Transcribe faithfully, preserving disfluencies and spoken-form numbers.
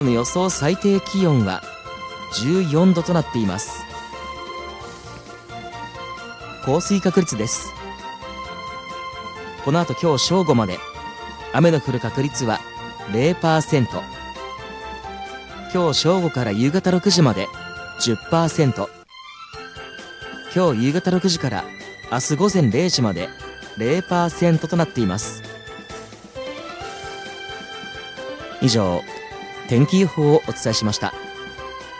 の予想最低気温はじゅうよんどとなっています。降水確率です。この後今日正午まで雨の降る確率は ゼロパーセント。 今日正午から夕方ろくじまで じゅっパーセント。 今日夕方ろくじから明日午前れいじまで ゼロパーセント となっています。以上、天気予報をお伝えしました。